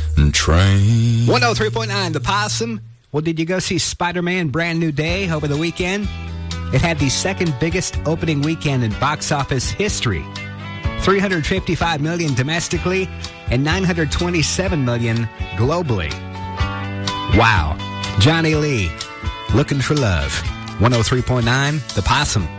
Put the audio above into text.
Train. 103.9 The Possum. Well, did you go see Spider-Man Brand New Day over the weekend? It had the second biggest opening weekend in box office history. $355 million domestically and $927 million globally. Wow. Johnny Lee, Looking for Love. 103.9 The Possum.